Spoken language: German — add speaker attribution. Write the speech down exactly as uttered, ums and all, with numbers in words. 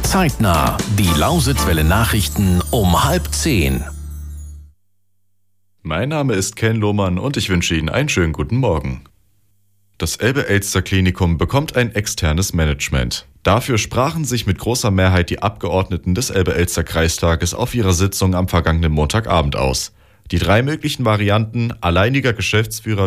Speaker 1: Zeitnah, die Lausitzwelle Nachrichten um halb zehn.
Speaker 2: Mein Name ist Ken Lohmann und ich wünsche Ihnen einen schönen guten Morgen. Das Elbe-Elster-Klinikum bekommt ein externes Management. Dafür sprachen sich mit großer Mehrheit die Abgeordneten des Elbe-Elster-Kreistages auf ihrer Sitzung am vergangenen Montagabend aus. Die drei möglichen Varianten, alleiniger Geschäftsführer